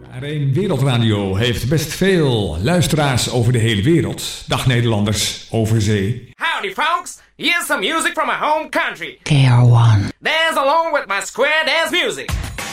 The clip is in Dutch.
R1 Wereldradio heeft best veel luisteraars over de hele wereld. Dag Nederlanders over zee. Howdy folks, here's some music from my home country. KR1. Dance along with my square dance music.